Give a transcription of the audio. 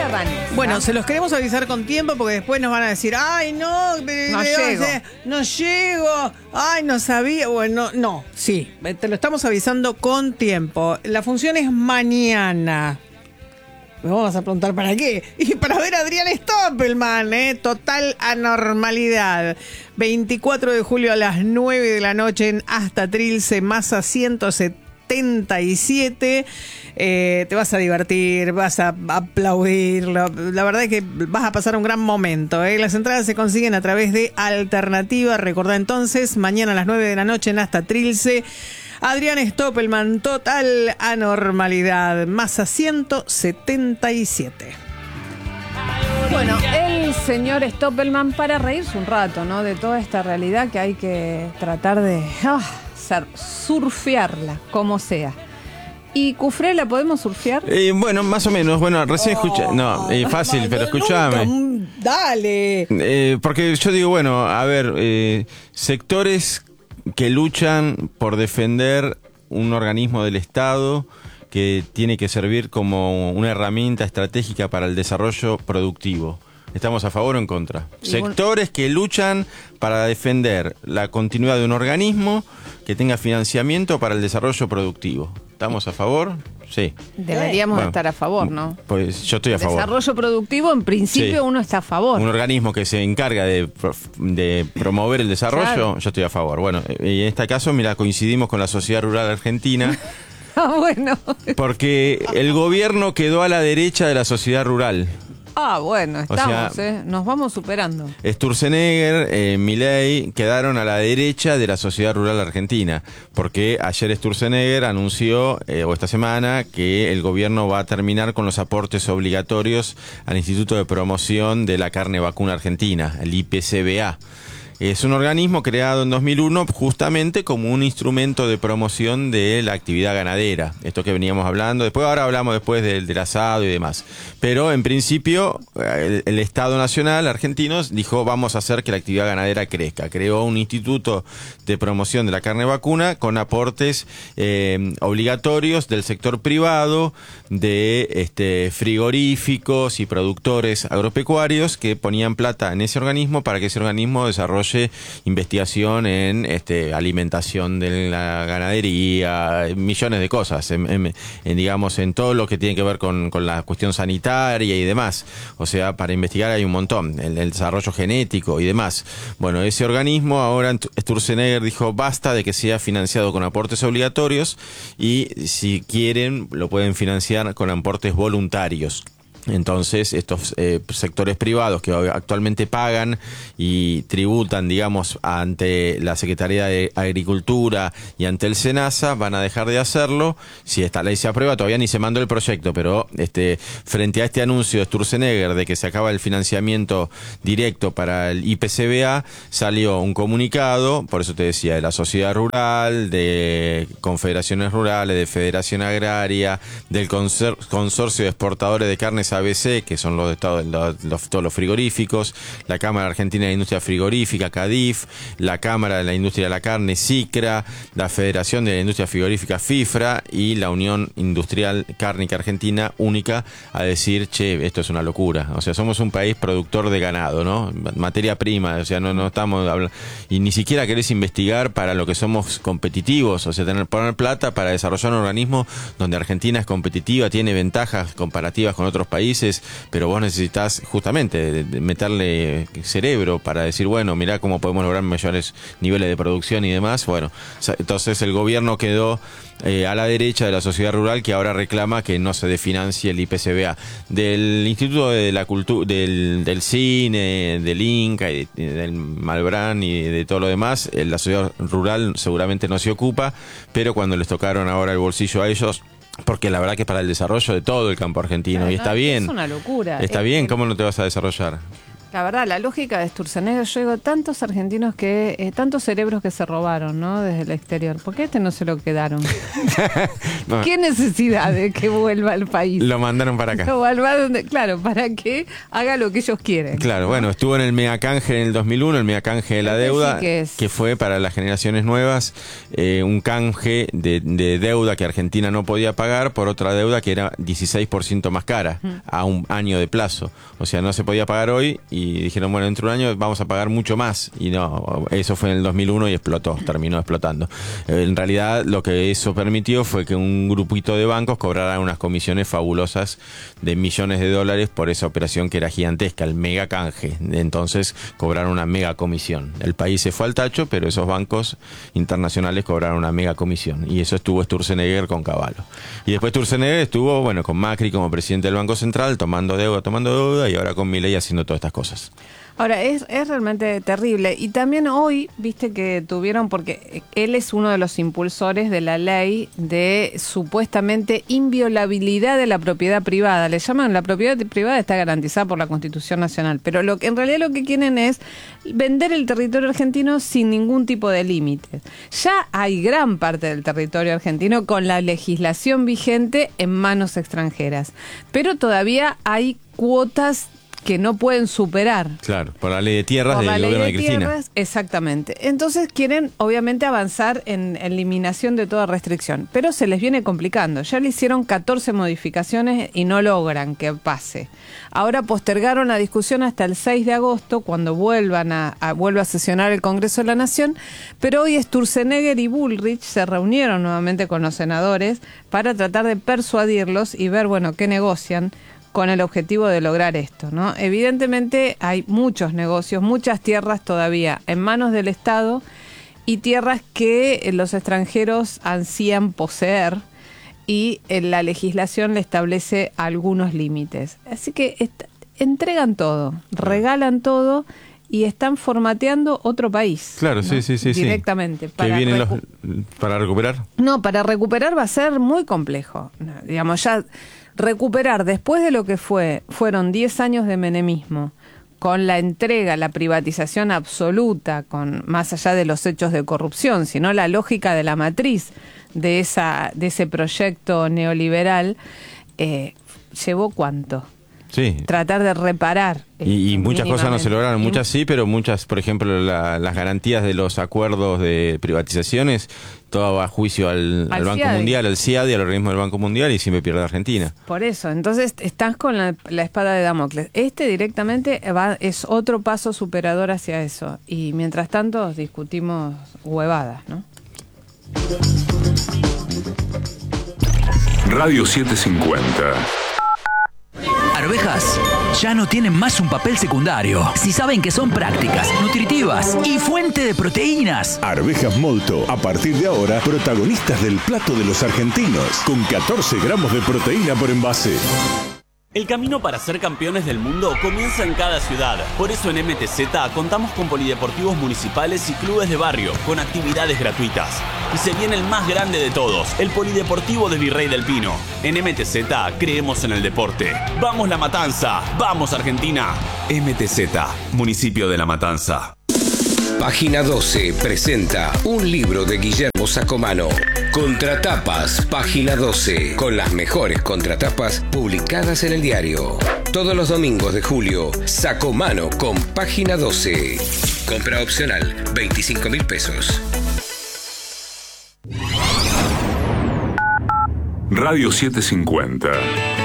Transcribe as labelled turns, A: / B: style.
A: Vanessa.
B: Bueno, se los queremos avisar con tiempo porque después nos van a decir, ay, no llego, ay, no sabía. Bueno, no, sí, te lo estamos avisando con tiempo. La función es mañana. Me vamos a preguntar para qué. Y para ver a Adrián Stoppelman, Total Anormalidad. 24 de julio a las 9 de la noche en Hasta Trilce, Massa 177. Te vas a divertir, vas a aplaudir. La verdad es que vas a pasar un gran momento. Las entradas se consiguen a través de Alternativa. Recordá entonces, mañana a las 9 de la noche en Hasta Trilce. Adrián Stoppelman, Total Anormalidad, Massa 177.
A: Bueno, el señor Stoppelman, para reírse un rato, ¿no? De toda esta realidad que hay que tratar de surfearla, como sea. ¿Y Cufré la podemos surfear?
C: Bueno, más o menos. Bueno, recién escuché. No, fácil, pero escúchame.
B: Dale.
C: Porque yo digo, bueno, a ver, sectores que luchan por defender un organismo del Estado que tiene que servir como una herramienta estratégica para el desarrollo productivo. ¿Estamos a favor o en contra? Sectores que luchan para defender la continuidad de un organismo que tenga financiamiento para el desarrollo productivo. ¿Estamos a favor? Sí.
A: Deberíamos estar a favor, ¿no?
C: Pues yo estoy a favor.
A: Desarrollo productivo, en principio, uno está a favor.
C: Un organismo que se encarga de promover el desarrollo, claro. Yo estoy a favor. Bueno, y en este caso, mira, coincidimos con la Sociedad Rural Argentina.
A: Bueno.
C: Porque el gobierno quedó a la derecha de la sociedad rural.
A: Bueno, estamos, nos vamos superando.
C: Sturzenegger, Milei quedaron a la derecha de la sociedad rural argentina, porque ayer Sturzenegger anunció, o esta semana, que el gobierno va a terminar con los aportes obligatorios al Instituto de Promoción de la Carne Vacuna Argentina, el IPCBA. Es un organismo creado en 2001 justamente como un instrumento de promoción de la actividad ganadera. Esto que veníamos hablando. Ahora hablamos después del asado y demás. Pero en principio el Estado Nacional argentino dijo vamos a hacer que la actividad ganadera crezca. Creó un instituto de promoción de la carne vacuna con aportes obligatorios del sector privado, de frigoríficos y productores agropecuarios que ponían plata en ese organismo para que ese organismo desarrolle investigación en alimentación de la ganadería, millones de cosas, digamos, en todo lo que tiene que ver con la cuestión sanitaria y demás. O sea, para investigar hay un montón, el desarrollo genético y demás. Bueno, ese organismo ahora Sturzenegger dijo basta de que sea financiado con aportes obligatorios y si quieren lo pueden financiar con aportes voluntarios. Entonces, estos sectores privados que actualmente pagan y tributan, digamos, ante la Secretaría de Agricultura y ante el SENASA, van a dejar de hacerlo. Si esta ley se aprueba, todavía ni se mandó el proyecto, pero frente a este anuncio de Sturzenegger de que se acaba el financiamiento directo para el IPCBA, salió un comunicado, por eso te decía, de la sociedad rural, de confederaciones rurales, de Federación Agraria, del Consorcio de Exportadores de Carnes ABC, que son todos los frigoríficos, la Cámara Argentina de Industria Frigorífica, CADIF, la Cámara de la Industria de la Carne, SICRA, la Federación de la Industria Frigorífica, FIFRA, y la Unión Industrial Cárnica Argentina, única, a decir, che, esto es una locura. O sea, somos un país productor de ganado, ¿no? Materia prima, o sea, no estamos hablando, y ni siquiera querés investigar para lo que somos competitivos, o sea, poner plata para desarrollar un organismo donde Argentina es competitiva, tiene ventajas comparativas con otros países, pero vos necesitas justamente meterle cerebro para decir, bueno, mirá cómo podemos lograr mayores niveles de producción y demás. Bueno, entonces el gobierno quedó a la derecha de la sociedad rural, que ahora reclama que no se desfinancie el IPCBA. Del Instituto de la Cultura, del Cine, del Inca, y del Malbrán y de todo lo demás, la sociedad rural seguramente no se ocupa, pero cuando les tocaron ahora el bolsillo a ellos, porque la verdad que para el desarrollo de todo el campo argentino, y está bien.
A: Es una locura.
C: Está bien, ¿cómo no te vas a desarrollar?
A: La verdad, la lógica de Sturzenegger, yo digo, tantos argentinos tantos cerebros que se robaron, ¿no? Desde el exterior. ¿Por qué no se lo quedaron?
C: No.
A: ¿Qué necesidad de que vuelva al país?
C: Lo mandaron para acá.
A: Claro, para que haga lo que ellos quieren.
C: Claro, bueno, estuvo en el megacanje en el 2001, el megacanje de la deuda,
A: sí
C: que fue para las generaciones nuevas, un canje de deuda que Argentina no podía pagar por otra deuda que era 16% más cara, a un año de plazo. O sea, no se podía pagar hoy y dijeron, bueno, dentro de un año vamos a pagar mucho más. Y no, eso fue en el 2001 y explotó, terminó explotando. En realidad, lo que eso permitió fue que un grupito de bancos cobraran unas comisiones fabulosas de millones de dólares por esa operación que era gigantesca, el mega canje. Entonces cobraron una mega comisión. El país se fue al tacho, pero esos bancos internacionales cobraron una mega comisión. Y eso estuvo Sturzenegger con Cavallo. Y después Sturzenegger estuvo, bueno, con Macri como presidente del Banco Central, tomando deuda, y ahora con Milei haciendo todas estas cosas.
A: Ahora, es realmente terrible. Y también hoy, viste que tuvieron, porque él es uno de los impulsores de la ley de supuestamente inviolabilidad de la propiedad privada. Le llaman, la propiedad privada está garantizada por la Constitución Nacional, pero en realidad lo que quieren es vender el territorio argentino sin ningún tipo de límites. Ya hay gran parte del territorio argentino con la legislación vigente en manos extranjeras, pero todavía hay cuotas que no pueden superar.
C: Claro, por la ley de tierras del gobierno de Cristina. Tierras,
A: exactamente. Entonces quieren, obviamente, avanzar en eliminación de toda restricción, pero se les viene complicando. Ya le hicieron 14 modificaciones y no logran que pase. Ahora postergaron la discusión hasta el 6 de agosto, cuando vuelva a sesionar el Congreso de la Nación, pero hoy Sturzenegger y Bullrich se reunieron nuevamente con los senadores para tratar de persuadirlos y ver, bueno, qué negocian con el objetivo de lograr esto, ¿no? Evidentemente hay muchos negocios, muchas tierras todavía en manos del Estado y tierras que los extranjeros ansían poseer y la legislación le establece algunos límites. Así que entregan todo, regalan todo y están formateando otro país.
C: Claro,
A: ¿no?
C: sí.
A: Directamente.
C: ¿Que vienen para recuperar?
A: No, para recuperar va a ser muy complejo. Digamos, ya recuperar después de lo que fueron 10 años de menemismo, con la entrega, la privatización absoluta, con más allá de los hechos de corrupción, sino la lógica de la matriz de ese proyecto neoliberal, ¿llevó cuánto?
C: Sí.
A: Tratar de reparar.
C: Y muchas cosas no se lograron, muchas sí, pero muchas, por ejemplo, las garantías de los acuerdos de privatizaciones, todo va a juicio al Banco
A: CIADI.
C: Mundial, al CIADI, al organismo del Banco Mundial, y siempre pierde Argentina.
A: Por eso, entonces estás con la espada de Damocles. Directamente es otro paso superador hacia eso. Y mientras tanto discutimos huevadas, ¿no?
D: Radio 750.
E: Arvejas ya no tienen más un papel secundario. Si saben que son prácticas, nutritivas y fuente de proteínas.
D: Arvejas Molto, a partir de ahora, protagonistas del plato de los argentinos, con 14 gramos de proteína por envase.
F: El camino para ser campeones del mundo comienza en cada ciudad. Por eso en MTZ contamos con polideportivos municipales y clubes de barrio, con actividades gratuitas. Y se viene el más grande de todos, el Polideportivo de Virrey del Pino. En MTZ creemos en el deporte. ¡Vamos La Matanza! ¡Vamos Argentina! MTZ, Municipio de La Matanza.
G: Página 12 presenta un libro de Guillermo Sacomano. Contratapas, Página 12, con las mejores contratapas publicadas en el diario. Todos los domingos de julio, Sacomano con Página 12. Compra opcional, 25.000 pesos.
D: Radio 750.